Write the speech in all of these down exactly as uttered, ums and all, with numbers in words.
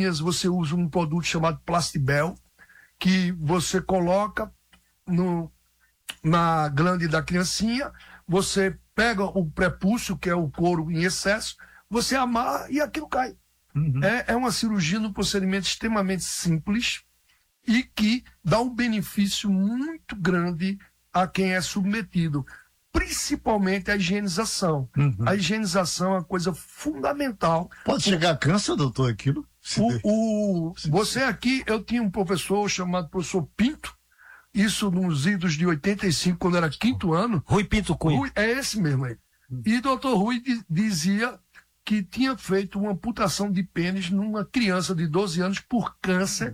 criancinhas você usa um produto chamado Plastibel, que você coloca no, na glande da criancinha, você pega o prepúcio, que é o couro em excesso, você amarra e aquilo cai. Uhum. É, é uma cirurgia num procedimento extremamente simples e que dá um benefício muito grande a quem é submetido, principalmente a higienização. Uhum. A higienização é uma coisa fundamental. Pode chegar a câncer, doutor, aquilo? O, o, você aqui, eu tinha um professor chamado professor Pinto, isso nos idos de oitenta e cinco, quando era quinto ano. Rui Pinto Cunha. Rui, é esse mesmo aí. E doutor Rui dizia que tinha feito uma amputação de pênis numa criança de doze anos por câncer,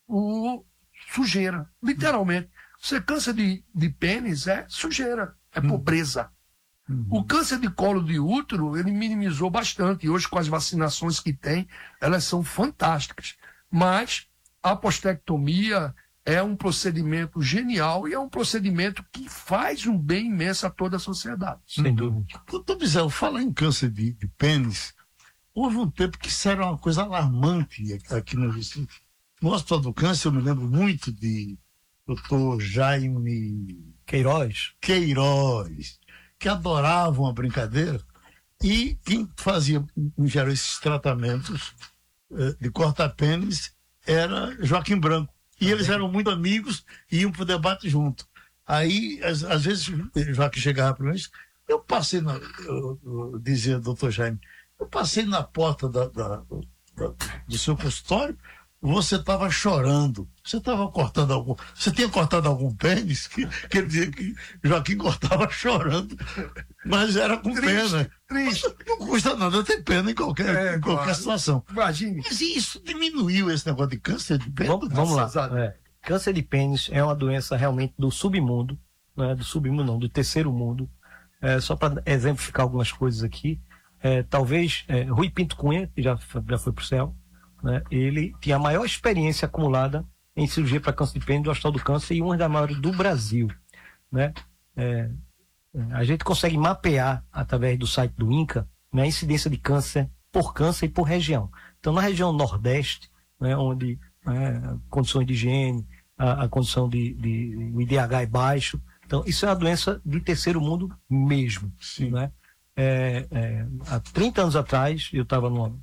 o sujeira, literalmente. Você câncer de, de pênis é sujeira, é hum. pobreza. Uhum. O câncer de colo de útero, ele minimizou bastante, e hoje com as vacinações que tem, elas são fantásticas. Mas a postectomia é um procedimento genial e é um procedimento que faz um bem imenso a toda a sociedade. Sem dúvida. Doutor Bizel, falar em câncer de, de pênis, houve um tempo que isso era uma coisa alarmante aqui no Recife. No Hospital do Câncer, eu me lembro muito de doutor Jaime Queiroz. Queiroz, que adorava uma brincadeira, e quem fazia, em geral, esses tratamentos uh, de corta-pênis era Joaquim Branco. E eles eram muito amigos e iam para o debate junto. Aí, às, às vezes, Joaquim chegava para mim, eu passei, na, eu, eu dizia doutor Jaime, eu passei na porta da, da, da, do seu consultório, você estava chorando, você estava cortando algum, você tinha cortado algum pênis, que, quer dizer que Joaquim cortava chorando, mas era com triste, pena. Triste. Não custa nada ter pena em qualquer, é, em qualquer claro. situação. Imagine. Mas isso diminuiu esse negócio de câncer de pênis? Vamos, vamos lá. É. Câncer de pênis é uma doença realmente do submundo, não é do submundo não, do terceiro mundo. É, só para exemplificar algumas coisas aqui, é, talvez é, Rui Pinto Cunha, que já, já foi para o céu, né, ele tinha a maior experiência acumulada em cirurgia para câncer de pênis do Hospital do Câncer e uma das maiores do Brasil. Né? É, a gente consegue mapear, através do site do INCA, né, a incidência de câncer por câncer e por região. Então, na região Nordeste, né, onde é, condições de higiene, a, a condição de, de o I D H é baixo, então isso é uma doença de terceiro mundo mesmo. Sim. Né? É, é, há trinta anos atrás, eu estava num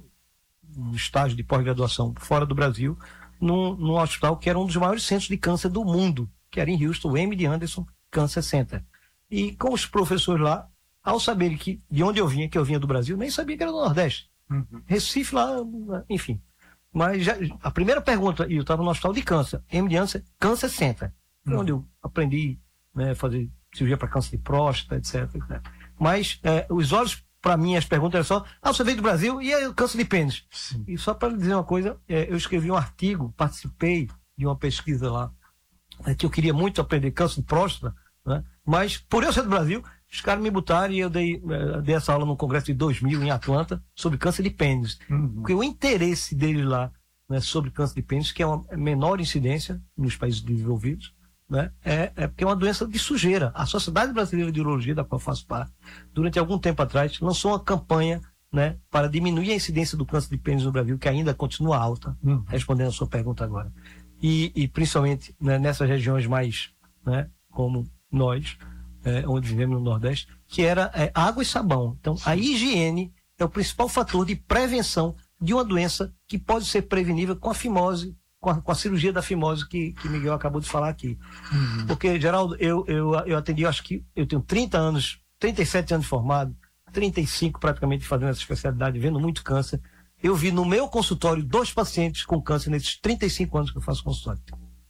estágio de pós-graduação fora do Brasil, num, num hospital que era um dos maiores centros de câncer do mundo, que era em Houston, o M D Anderson Cancer Center. E com os professores lá, ao saberem que de onde eu vinha, que eu vinha do Brasil, nem sabia que era do Nordeste. Uhum. Recife lá, enfim. Mas já, a primeira pergunta, e eu estava no hospital de câncer, M D Anderson Cancer Center, uhum. onde eu aprendi a né, fazer cirurgia para câncer de próstata, etcétera etcétera. Mas é, os olhos, para mim, as perguntas eram só, ah, você veio do Brasil e aí o câncer de pênis. Sim. E só para dizer uma coisa, é, eu escrevi um artigo, participei de uma pesquisa lá, é, que eu queria muito aprender câncer de próstata, né? Mas por eu ser do Brasil, os caras me botaram e eu dei, é, dei essa aula no congresso de dois mil em Atlanta sobre câncer de pênis. Uhum. Porque o interesse deles lá, né, sobre câncer de pênis, que é uma menor incidência nos países desenvolvidos, né, é, é porque é uma doença de sujeira. A Sociedade Brasileira de Urologia, da qual eu faço parte, durante algum tempo atrás, lançou uma campanha, né, para diminuir a incidência do câncer de pênis no Brasil, que ainda continua alta, uhum. respondendo a sua pergunta agora. E, e principalmente, né, nessas regiões mais, né, como nós, é, onde vivemos no Nordeste, que era é, água e sabão. Então, a higiene é o principal fator de prevenção de uma doença que pode ser prevenível com a fimose, com a, com a cirurgia da fimose que, que Miguel acabou de falar aqui. Uhum. Porque, Geraldo, eu, eu, eu atendi, eu acho que eu tenho trinta anos, trinta e sete anos formado, trinta e cinco praticamente fazendo essa especialidade, vendo muito câncer. Eu vi no meu consultório dois pacientes com câncer nesses trinta e cinco anos que eu faço consultório.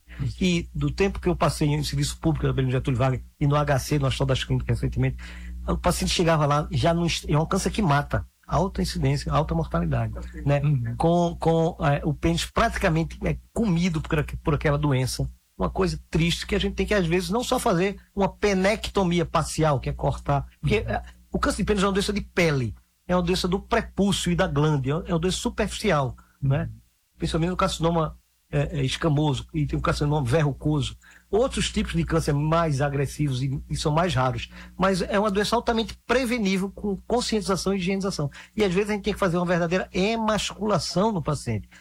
E do tempo que eu passei em serviço público da Benjamin Getúlio Vargas e no H C, no Hospital das Clínicas recentemente, o paciente chegava lá, já não, é um câncer que mata, alta incidência, alta mortalidade, né? Uhum. Com, com é, o pênis praticamente é, comido por, por aquela doença. Uma coisa triste que a gente tem que, às vezes, não só fazer uma penectomia parcial, que é cortar, porque é, o câncer de pênis é uma doença de pele, é uma doença do prepúcio e da glândula, é uma doença superficial, né? Principalmente no carcinoma É, é escamoso, e tem o carcinoma verrucoso. Outros tipos de câncer mais agressivos e, e são mais raros. Mas é uma doença altamente prevenível com conscientização e higienização. E às vezes a gente tem que fazer uma verdadeira emasculação no paciente.